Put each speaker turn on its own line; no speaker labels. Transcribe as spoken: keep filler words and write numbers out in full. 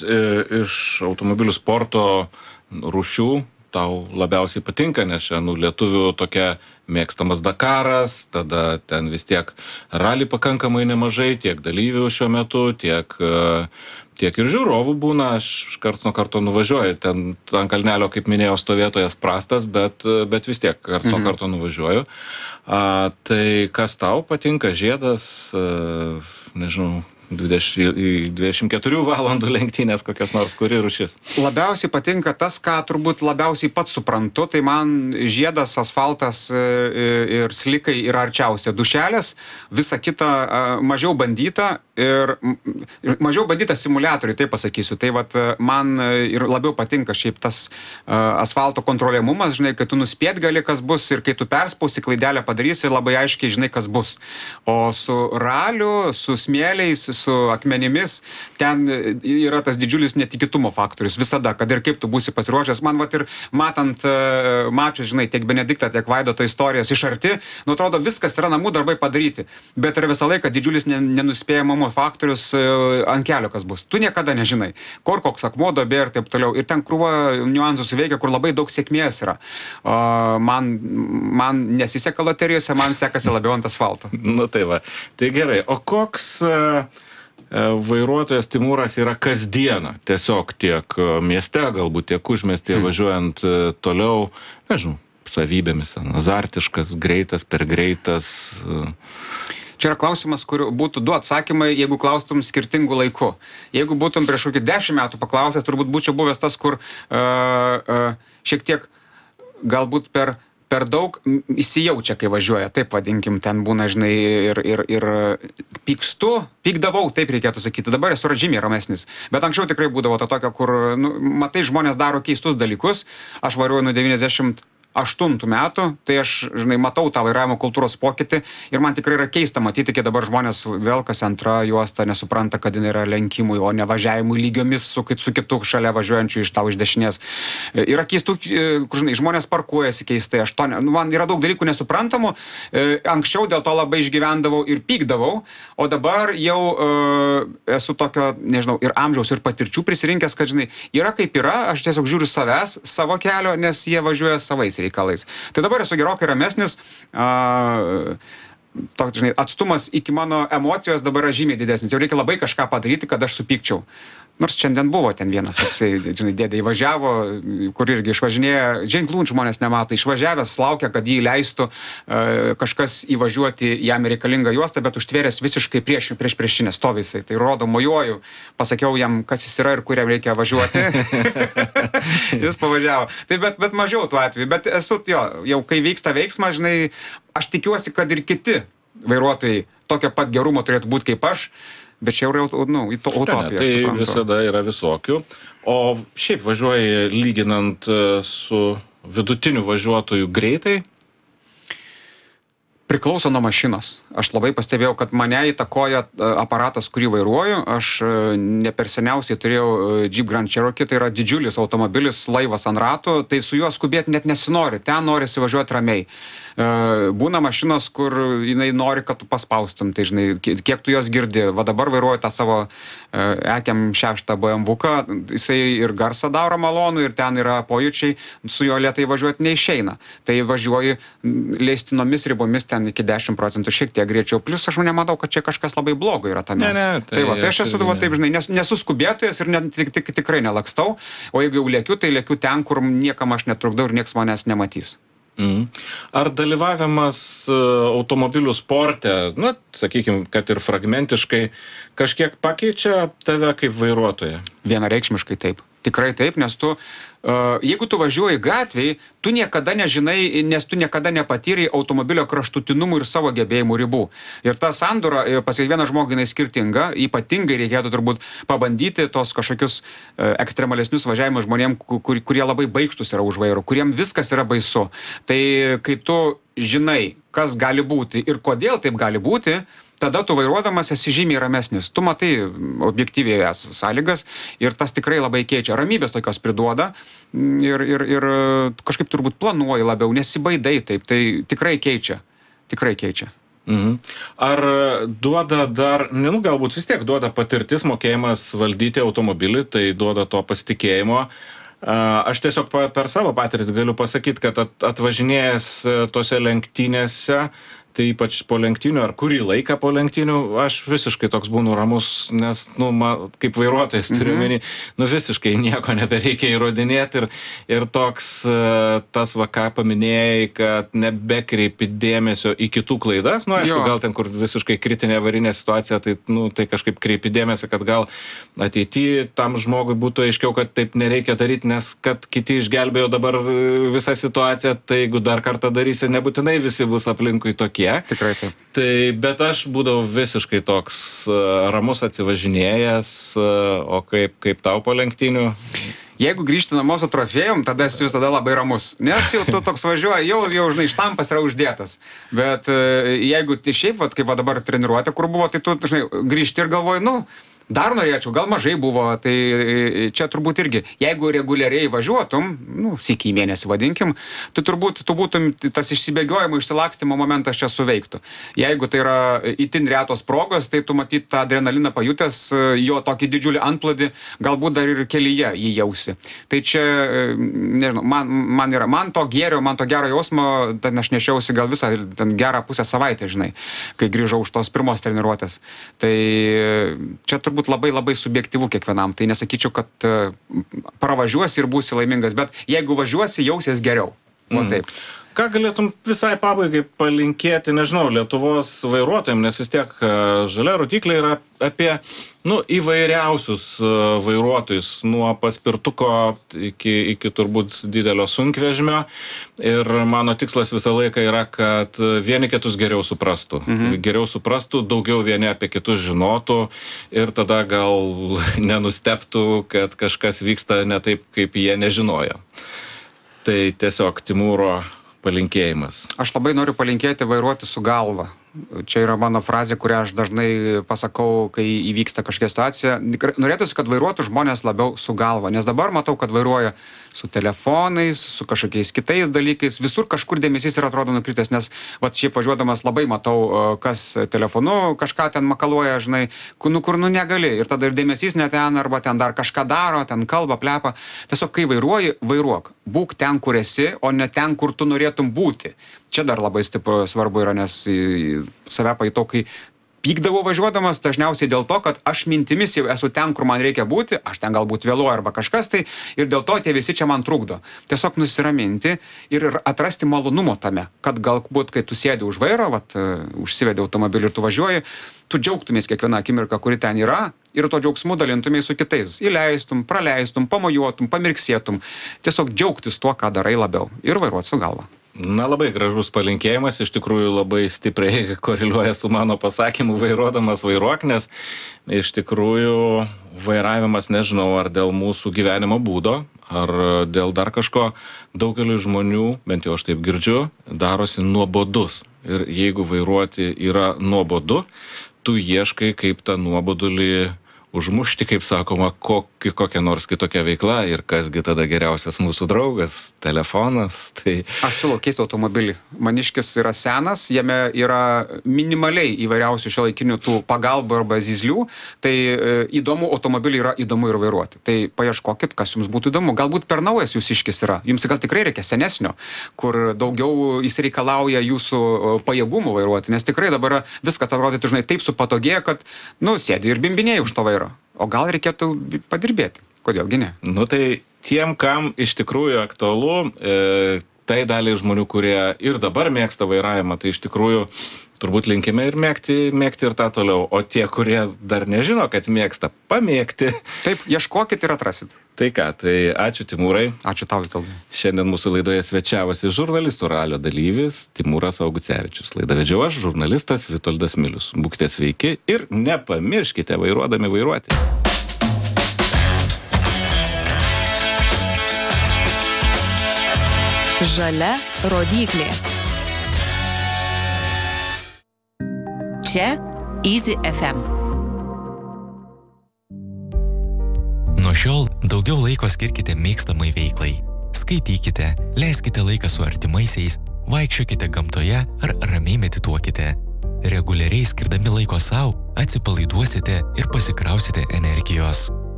Iš automobilių sporto rūšių tau labiausiai patinka, nes čia, nu, lietuvių tokia mėgstamas Dakaras, tada ten vis tiek rally pakankamai nemažai, tiek dalyvių šiuo metu, tiek, tiek ir žiūrovų būna, aš karts nuo karto nuvažiuoju, ten ant kalnelio, kaip minėjau, stovėtojas prastas, bet, bet vis tiek karts nuo karto nuvažiuoju. A, tai kas tau patinka, žiedas, a, nežinau, dvidešimt keturių valandų lenktynės kokias nors, kuri rūšis?
Labiausiai patinka tas, ką turbūt labiausiai pats suprantu, tai man žiedas, asfaltas ir slikai yra arčiausia. Dušelės, visa kita mažiau bandyta ir mažiau bandyta simuliatoriai, taip pasakysiu. Tai vat man ir labiau patinka šiaip tas asfalto kontroliamumas, žinai, kai tu nuspėt gali, kas bus, ir kai tu perspausi, klaidelę padarysi, labai aiškiai žinai, kas bus. O su raliu, su smėliais, su akmenimis, ten yra tas didžiulis netikėtumo faktorius visada, kad ir kaip tu būsi pasiruošęs. Man vat ir matant, mačius, žinai, tiek Benediktą, tiek Vaidoto istorijas iš arti, nu atrodo, viskas yra namų darbai padaryti, bet yra visą laiką didžiulis nenuspėjamumo faktorius ant kelio, kas bus. Tu niekada nežinai, kur koks akmuo, duobė ir taip toliau. Ir ten krūva niuansų suveikia, kur labai daug sėkmės yra. O, man, man nesiseka loterijose, man sekasi labiau ant asfalto.
Nu tai va, tai gerai. O koks vairuotojas Timūras yra kasdieną, tiesiog tiek mieste, galbūt tiek užmiestyje, hmm. važiuojant toliau, nežinau, savybėmis, azartiškas, greitas, per greitas.
Čia yra klausimas, kur būtų du atsakymai, jeigu klaustum skirtingų laikų. Jeigu būtum prieš kokį dešimt metų paklausęs, turbūt būčiau buvęs tas, kur uh, uh, šiek tiek galbūt per per daug įsijaučia, kai važiuoja, taip vadinkim, ten būna, žinai, ir, ir, ir pykstu, pykdavau, taip reikėtų sakyti, dabar esu žymiai ramesnis, bet anksčiau tikrai būdavo to tokio, kur, nu, matai, žmonės daro keistus dalykus, aš vairuoju nuo devyniasdešimt aštuntų metų, tai aš, žinai, matau tą vairavimo kultūros pokytį ir man tikrai yra keista matyti, kai dabar žmonės vėl kas antra juosta nesupranta, kad jin yra lenkimui, o ne važiavimui lygiomis su, su kitu šalia važiuojančiu iš tau iš dešinės. Yra keistų, kur, žinai, žmonės parkuojasi keistai, aš to, ne, nu, man yra daug dalykų nesuprantamų, anksčiau dėl to labai išgyvendavau ir pykdavau, o dabar jau uh, esu tokio, nežinau, ir amžiaus, ir patirčių prisirinkęs, kad, žinai, yra kaip yra, aš tiesiog žiūriu savęs, savo kelio, nes jie važiuoja savais reikalais. Tai dabar esu gerokai ramesnis, a, toks, žinai, atstumas iki mano emocijos dabar yra žymiai didesnis. Jau reikia labai kažką padaryti, kad aš supykčiau. Nors šiandien buvo ten vienas toksai, žinai, dėdė įvažiavo, kur irgi išvažinėja, ženklų žmonės nemato, išvažiavęs laukia, kad jį leistų uh, kažkas įvažiuoti jam reikalingą juostą, bet užtvėręs visiškai prieš, prieš priešinę stovysai. Tai rodo, mojuoju, pasakiau jam, kas jis yra ir kuriam reikia važiuoti. Jis pavažiavo. Tai bet, bet mažiau tų atvejų, bet esu, jo, jau kai vyksta veiksmas, žinai, aš tikiuosi, kad ir kiti vairuotojai tokio pat gerumo turėtų būti kaip aš. Bet čia jau, nu, utopija,
tai visada yra visokių. O šiaip važiuoji lyginant su vidutiniu važiuotoju greitai?
Priklauso nuo mašinos. Aš labai pastebėjau, kad mane įtakoja aparatas, kurį vairuoju. Aš ne per seniausiai turėjau Jeep Grand Cherokee, tai yra didžiulis automobilis, laivas ant ratų, tai su juo skubėti net nesinori, ten norisi važiuoti ramiai. Būna mašinos, kur jinai nori, kad tu paspaustum, tai žinai, kiek tu jos girdi. Va dabar vairuoju tą savo E K šeštą B M W, jisai ir garsą daro malonų, ir ten yra pojūčiai, su juo lėtai važiuoti neišeina. Tai važiuoji leistinomis ribomis ten iki dešimt procentų šiek tiek greičiau. Plius aš nematau, kad čia kažkas labai blogo yra tame.
Ne, ne, tai,
tai, va, tai aš esu, va, taip, žinai, nes, nesu skubėtojas ir ne, tik, tik, tikrai nelakstau, o jeigu jau lėkiu, tai lėkiu ten, kur niekam aš netrukdau ir nieks manęs nematys.
Mm. Ar dalyvavimas automobilių sporte, na, sakykime, kad ir fragmentiškai, kažkiek pakeičia tave kaip vairuotoją?
Vienareikšmiškai taip. Tikrai taip, nes tu, uh, jeigu tu važiuoji gatvėj, tu niekada nežinai, nes tu niekada nepatyrei automobilio kraštutinumų ir savo gebėjimų ribų. Ir ta sandora pas kiekvieną žmogų jinai skirtinga, ypatingai reikėtų turbūt pabandyti tos kažkokius uh, ekstremalesnius važiavimus žmonėm, kur, kurie labai baikštus yra už vairo, kuriem viskas yra baisu. Tai kai tu žinai, kas gali būti ir kodėl taip gali būti, tada tu vairuodamas esi žymiai ramesnis. Tu matai objektyviai es sąlygas ir tas tikrai labai keičia. Ramybės tokios priduoda ir, ir, ir kažkaip turbūt planuoji labiau, nesibaidai taip. Tai tikrai keičia. Tikrai keičia.
Mhm. Ar duoda dar, nu, galbūt vis tiek duoda patirtis, mokėjimas valdyti automobilį, tai duoda to pasitikėjimo. Aš tiesiog per savo patirtį galiu pasakyti, kad atvažinėjęs tose lenktynėse, tai ypač po lenktynių ar kurį laiką po lenktynių, aš visiškai toks būnu ramus, nes, nu, man, kaip vairuotojas turiu menį, nu, visiškai nieko nebereikia įrodinėti ir, ir toks tas, va, ką paminėjai, kad nebekreipi dėmesio į kitų klaidas, nu, aišku, jo. Gal ten, kur visiškai kritinė avarinė situacija, tai, nu, tai kažkaip kreipi dėmesį, kad gal ateityje tam žmogui būtų aiškiau, kad taip nereikia daryti, nes kad kiti išgelbėjo dabar visą situaciją, tai jeigu dar kartą darysi, nebūtinai visi bus aplinkui tokie.
Tikrai taip.
Tai, bet aš būdavau visiškai toks uh, ramus atsivažinėjęs, uh, o kaip, kaip tau po lenktynių?
Jeigu grįžti namo su trofėjum, tada esi visada labai ramus. Nes jau tu toks važiuoji, jau, jau žinai, štampas yra uždėtas. Bet uh, jeigu tai šiaip, vat, kaip va dabar treniruotė, kur buvo, tai tu, žinai, grįžti ir galvoji, nu, dar norėčiau, gal mažai buvo, tai čia turbūt irgi, jeigu reguliariai važiuotum, nu, sykį į mėnesį vadinkim, tai turbūt tu būtum, tas išsibėgiojimo, išsilakstymo momentas čia suveiktų. Jeigu tai yra itin retos progos, tai tu matyt tą adrenaliną pajutęs, jo tokį didžiulį antplodį, galbūt dar ir kelyje jį jausi. Tai čia, nežinau, man, man yra, man to gėrio, man to gero jausmo, ten aš nešiausi gal visą, ten gerą pusę savaitę, žinai, kai grįžau už tos pirmos treniruotės. Tai čia turbūt labai labai subjektyvu kiekvienam, tai nesakyčiau, kad uh, pravažiuosi ir būsi laimingas, bet jeigu važiuosi, jausies geriau. O taip.
Mm. Ką galėtum visai pabaigai palinkėti, nežinau, Lietuvos vairuotojams, nes vis tiek žalia rodyklė yra apie, nu, įvairiausius vairuotojus, nuo paspirtuko iki, iki turbūt didelio sunkvežimio. Ir mano tikslas visą laiką yra, kad vieni kitus geriau suprastų. Mhm. Geriau suprastų, daugiau vieni apie kitus žinotų ir tada gal nenusteptų, kad kažkas vyksta ne taip, kaip jie nežinojo. Tai tiesiog Timūro palinkėjimas.
Aš labai noriu palinkėti vairuoti su galva. Čia yra mano frazė, kurią aš dažnai pasakau, kai įvyksta kažkokia situacija. Norėtųsi, kad vairuotų žmonės labiau su galva, nes dabar matau, kad vairuoja su telefonais, su kažkokiais kitais dalykais, visur kažkur dėmesys yra atrodo nukritęs, nes vat šiaip važiuodamas labai matau, kas telefonu kažką ten makaluoja, žinai, nu kur nu negali, ir tada ir dėmesys ne ten, arba ten dar kažką daro, ten kalba, plepa. Tiesiog kai vairuoji, vairuok. Būk ten, kur esi, o ne ten, kur tu norėtum būti. Čia dar labai stipru svarbu yra, nes save pajutau, kai pykdavau važiuodamas, dažniausiai dėl to, kad aš mintimis jau esu ten, kur man reikia būti, aš ten galbūt vėluoju arba kažkas tai, ir dėl to tie visi čia man trukdo. Tiesiog nusiraminti ir atrasti malonumo tame, kad galbūt, kai tu sėdi už vairo, vat, užsivedi automobilį ir tu važiuoji, tu džiaugtumės kiekvieną akimirką, kuri ten yra, ir to džiaugsmu dalintumės su kitais. Įleistum, praleistum, pamojuotum, pamirksėtum. Tiesiog džiaugtis tuo, ką darai labiau. Ir vairuoti su galva.
Na, labai gražus palinkėjimas, iš tikrųjų labai stipriai koreliuoja su mano pasakymu vairuodamas vairuok, nes iš tikrųjų vairavimas, nežinau, ar dėl mūsų gyvenimo būdo, ar dėl dar kažko, daugeliu žmonių, bent jau aš taip girdžiu, darosi nuobodus. Ir jeigu vairuoti yra nuobodu, tu ieškai, kaip tą nuobodulį užmušti, kaip sakoma, kokį, kokią nors kitokią veiklą, ir kasgi tada geriausias mūsų draugas, telefonas. Tai...
Aš siūlau keisti automobilį. Maniškis yra senas, jame yra minimaliai įvairiausių šiuolaikinių tų pagalbų arba zyzlių, tai e, įdomu, automobilį yra įdomu ir vairuoti. Tai paieškokit, kas jums būtų įdomu. Galbūt per naujas jūsiškis yra. Jums gal tikrai reikia senesnio, kur daugiau jis reikalauja jūsų pajėgumų vairuoti, nes tikrai dabar viskas atrodytų, žinai, taip supatogėja, kad, nu, sėdi ir bimbinėjai už to vairo. O gal reikėtų padirbėti? Kodėlgi ne?
Nu tai tiem, kam iš tikrųjų aktualu, e, tai daliai žmonių, kurie ir dabar mėgsta vairavimą, tai iš tikrųjų turbūt linkime ir mėgti, mėgti ir tą toliau. O tie, kurie dar nežino, kad mėgsta, pamėgti.
Taip, ieškokit ir atrasit.
Tai ką, tai ačiū Timūrai.
Ačiū tau, Vitoldai.
Šiandien mūsų laidoje svečiavosi žurnalistų ralio dalyvis Timūras Augucevičius. Laidą vedžiau aš, žurnalistas Vitoldas Milius. Būkite sveiki ir nepamirškite vairuodami vairuoti.
Žalia rodyklė. Čia Easy F M.
Nuo šiol daugiau laiko skirkite mėgstamai veiklai. Skaitykite, leiskite laiką su artimaisiais, vaikščiokite gamtoje ar ramiai medituokite. Reguliariai skirdami laiko savo, atsipalaiduosite ir pasikrausite energijos.